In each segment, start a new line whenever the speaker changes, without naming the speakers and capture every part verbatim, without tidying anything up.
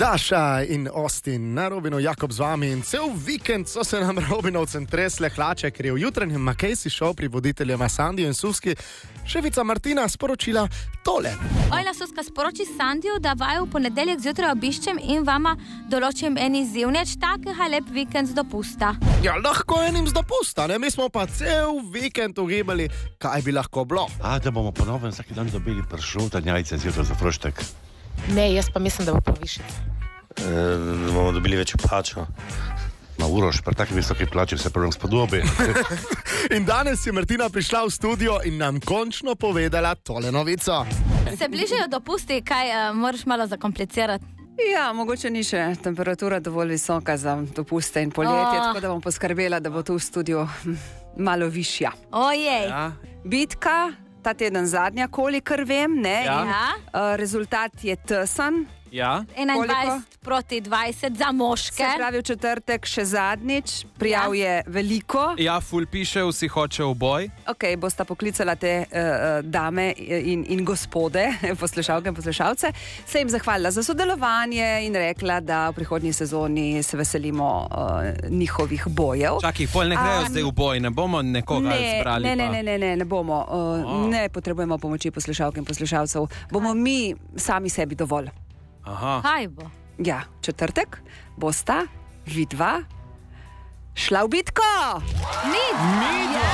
Daša in Austin na Robinu, Jakob z vami in cel vikend so se nam Robinovcem tresle hlače, ker je v jutranjem Makejsi šov pri voditeljema Sandiju in Suski šefica Martina sporočila tole.
Ojla Suska sporoči Sandiju, da vaju v ponedeljek zjutraj obiščem in vama določim en izjivneč takega lep vikend z dopusta.
Ja, lahko enim z dopusta, ne? Mi smo pa cel vikend ugibali, kaj bi lahko bilo.
A, da bomo ponovno vsak dan dobili pršut, jajce zjutraj za froštek.
Ne, jaz pa mislim, da bo povišiti.
E, da bomo dobili večjo plačo.
Ma Uroš, pri taki visoki plači vse prvom spodobi.
In danes je Martina prišla v studio in nam končno povedala tole novico.
Se bližajo dopusti, kaj uh, moraš malo zakomplicirati?
Ja, mogoče ni še temperatura dovolj visoka za dopuste in poletje,
Oh.
tako da bom poskrbela, da bo tu v studiu hm, malo višja.
Ojej.
Ja. Bitka, ta teden zadnja, kolikor vem, ne?
Ja.
In, uh, rezultat je tesen.
Ja.
enaindvajset proti dvajset za moške.
Se pravi, v četrtek še zadnjič, prijav
Ja.
je veliko.
Ja, ful piše, vsi hoče v boj.
Ok, bosta poklicala te uh, dame in, in gospode, poslušalke in poslušalce, se jim zahvalila za sodelovanje in rekla, da v prihodnji sezoni se veselimo uh, njihovih bojev.
Čakaj, pol ne grejo
A,
zdaj v boj, ne bomo nekoga
Ne,
zbrali.
ne, ne,
pa.
ne, ne, ne, ne bomo. Uh,
Oh.
Ne potrebujemo pomoči poslušalk in poslušalcev. Bomo mi sami sebi dovolj.
Aha.
Kaj bo?
Ja, četrtek bosta vidva šla v bitko.
Mi?
Midva?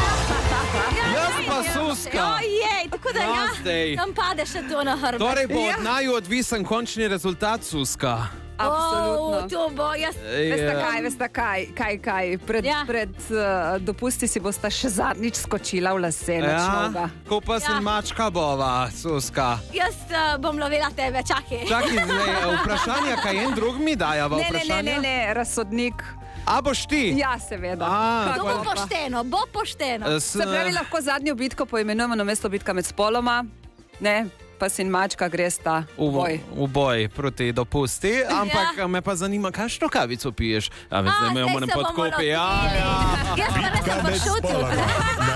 Jaz pa Suska.
Ojej, tako da
No,
ja,
zdaj.
tam pade še to na hrbet.
Torej bo
Ja.
od naju odvisen končni rezultat, Suska.
Absolutno.
Oh, to bo, jaz...
Veste kaj, veste kaj, kaj, kaj. Pred,
Ja.
pred uh, dopusti si bosta še zadnjič skočila v lase
Ja,
nočnoga.
ko pa sem
Ja.
mačka bova, Suska.
Jaz uh, bom lovila tebe, čakaj.
Čakaj, zdaj, vprašanja, kaj en drug mi dajava
Ne, ne, ne,
vprašanja?
ne, ne, razsodnik.
A boš ti?
Ja, seveda.
A,
To
Kako
bo
pa?
pošteno, bo pošteno.
S,
Se pravi, lahko zadnjo bitko poimenujemo namesto bitka med spoloma, ne, pa sin mačka gresta v
v,
boj.
v boj proti dopusti, ampak ja. me pa zanima, kakšno kavico piješ. A,
A,
zdaj me
zdaj
moram
se bomo
podkopi. Ja,
lotili.
ja.
Jaz pa ne sem
Bitka med
pošutil.
spoloma.